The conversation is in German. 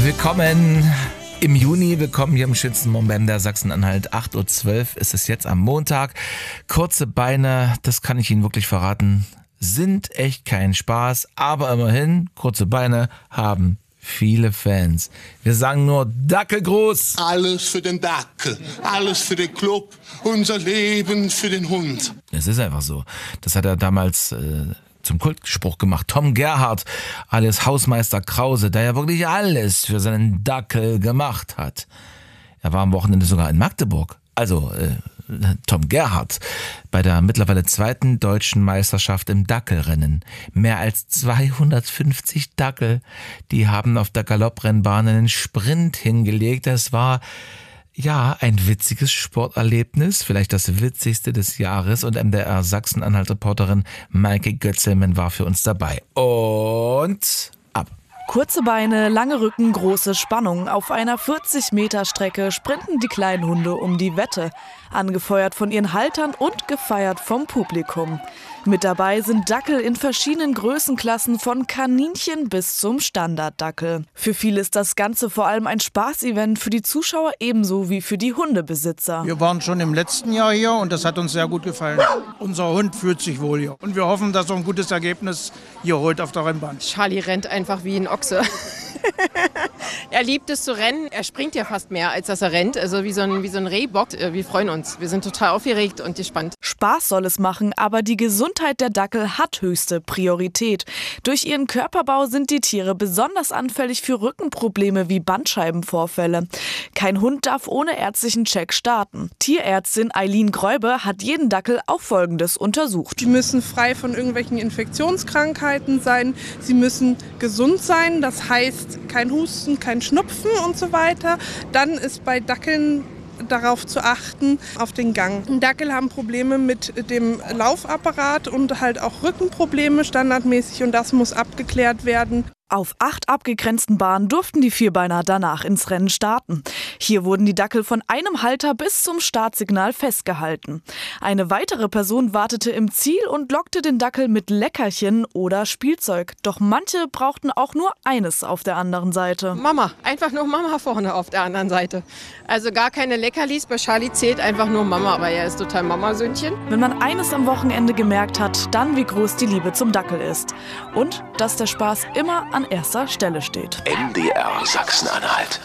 Willkommen im Juni, willkommen hier im schönsten Moment der Sachsen-Anhalt. 8.12 Uhr ist es jetzt am Montag. Kurze Beine, das kann ich Ihnen wirklich verraten, sind echt kein Spaß, aber immerhin, kurze Beine haben viele Fans. Wir sagen nur Dackelgruß. Alles für den Dackel, alles für den Club, unser Leben für den Hund. Es ist einfach so. Das hat er damals zum Kultspruch gemacht. Tom Gerhardt, alias Hausmeister Krause, der ja wirklich alles für seinen Dackel gemacht hat. Er war am Wochenende sogar in Magdeburg. Also Tom Gerhardt bei der mittlerweile 2. deutschen Meisterschaft im Dackelrennen. Mehr als 250 Dackel, die haben auf der Galopprennbahn einen Sprint hingelegt. Das war ja ein witziges Sporterlebnis, vielleicht das witzigste des Jahres, und MDR Sachsen-Anhalt-Reporterin Maike Götzelmann war für uns dabei. Und ab. Kurze Beine, lange Rücken, große Spannung. Auf einer 40-Meter-Strecke sprinten die kleinen Hunde um die Wette. Angefeuert von ihren Haltern und gefeiert vom Publikum. Mit dabei sind Dackel in verschiedenen Größenklassen von Kaninchen bis zum Standarddackel. Für viele ist das Ganze vor allem ein Spaßevent, für die Zuschauer ebenso wie für die Hundebesitzer. Wir waren schon im letzten Jahr hier und das hat uns sehr gut gefallen. Unser Hund fühlt sich wohl hier und wir hoffen, dass er ein gutes Ergebnis hier holt auf der Rennbahn. Charlie rennt einfach wie ein Ochse. Er liebt es zu rennen. Er springt ja fast mehr, als dass er rennt. Also wie so ein Rehbock. Wir freuen uns. Wir sind total aufgeregt und gespannt. Spaß soll es machen, aber die Gesundheit der Dackel hat höchste Priorität. Durch ihren Körperbau sind die Tiere besonders anfällig für Rückenprobleme wie Bandscheibenvorfälle. Kein Hund darf ohne ärztlichen Check starten. Tierärztin Eileen Gräube hat jeden Dackel auf Folgendes untersucht. Die müssen frei von irgendwelchen Infektionskrankheiten sein. Sie müssen gesund sein, das heißt kein Husten, kein Schnupfen und so weiter. Dann ist bei Dackeln darauf zu achten, auf den Gang. Dackel haben Probleme mit dem Laufapparat und halt auch Rückenprobleme standardmäßig und das muss abgeklärt werden. Auf 8 abgegrenzten Bahnen durften die Vierbeiner danach ins Rennen starten. Hier wurden die Dackel von einem Halter bis zum Startsignal festgehalten. Eine weitere Person wartete im Ziel und lockte den Dackel mit Leckerchen oder Spielzeug. Doch manche brauchten auch nur eines auf der anderen Seite. Mama, einfach nur Mama vorne auf der anderen Seite. Also gar keine Leckerlis, bei Charlie zählt einfach nur Mama, aber er ist total Mamasöhnchen. Wenn man eines am Wochenende gemerkt hat, dann wie groß die Liebe zum Dackel ist. Und dass der Spaß immer an erster Stelle steht. MDR Sachsen-Anhalt.